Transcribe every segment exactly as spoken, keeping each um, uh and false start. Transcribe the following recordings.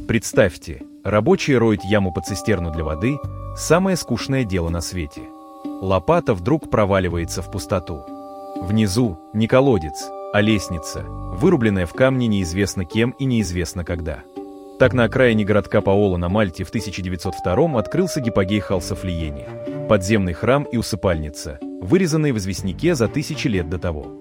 Представьте, рабочие роют яму под цистерну для воды – самое скучное дело на свете. Лопата вдруг проваливается в пустоту. Внизу не колодец, а лестница, вырубленная в камне неизвестно кем и неизвестно когда. Так на окраине городка Паоло на Мальте в тысяча девятьсот втором открылся гипогей Халсафлиени – подземный храм и усыпальница, вырезанные в известняке за тысячи лет до того.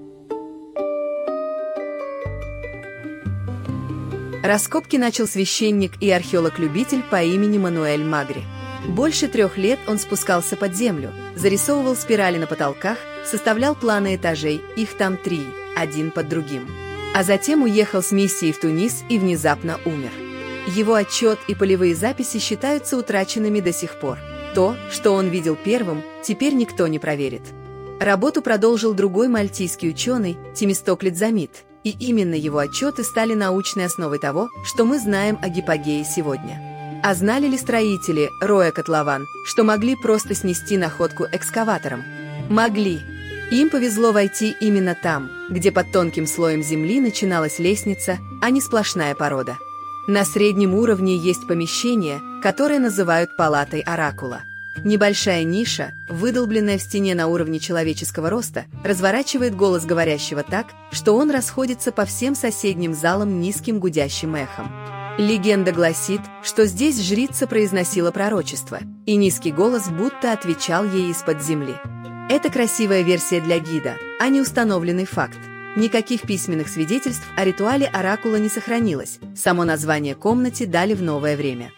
Раскопки начал священник и археолог-любитель по имени Мануэль Магри. Больше трех лет он спускался под землю, зарисовывал спирали на потолках, составлял планы этажей, их там три, один под другим. А затем уехал с миссией в Тунис и внезапно умер. Его отчет и полевые записи считаются утраченными до сих пор. То, что он видел первым, теперь никто не проверит. Работу продолжил другой мальтийский ученый Темистоклет Замит, и именно его отчеты стали научной основой того, что мы знаем о гипогее сегодня. А знали ли строители роя котлован, что могли просто снести находку экскаватором? Могли. Им повезло войти именно там, где под тонким слоем земли начиналась лестница, а не сплошная порода. На среднем уровне есть помещение, которое называют палатой оракула. Небольшая ниша, выдолбленная в стене на уровне человеческого роста, разворачивает голос говорящего так, что он расходится по всем соседним залам низким гудящим эхом. Легенда гласит, что здесь жрица произносила пророчество, и низкий голос будто отвечал ей из-под земли. Это красивая версия для гида, а не установленный факт. Никаких письменных свидетельств о ритуале оракула не сохранилось, само название комнате дали в новое время.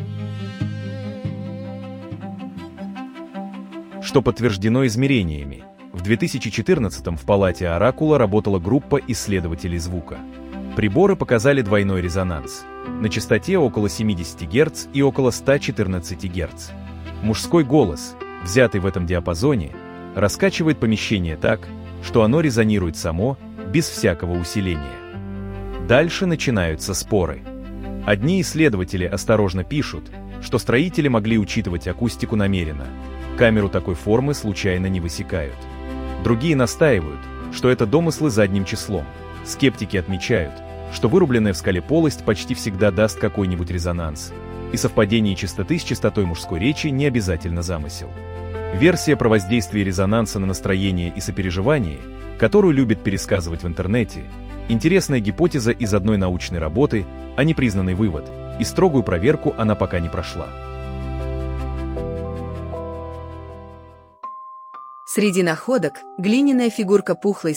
Что подтверждено измерениями. В две тысячи четырнадцатом в палате оракула работала группа исследователей звука. Приборы показали двойной резонанс. На частоте около семидесяти герц и около ста четырнадцати герц. Мужской голос, взятый в этом диапазоне, раскачивает помещение так, что оно резонирует само, без всякого усиления. Дальше начинаются споры. Одни исследователи осторожно пишут, что строители могли учитывать акустику намеренно. Камеру такой формы случайно не высекают. Другие настаивают, что это домыслы задним числом. Скептики отмечают, что вырубленная в скале полость почти всегда даст какой-нибудь резонанс, и совпадение частоты с частотой мужской речи не обязательно замысел. Версия про воздействие резонанса на настроение и сопереживание, которую любят пересказывать в интернете, интересная гипотеза из одной научной работы, а не признанный вывод, и строгую проверку она пока не прошла. Среди находок глиняная фигурка пухлой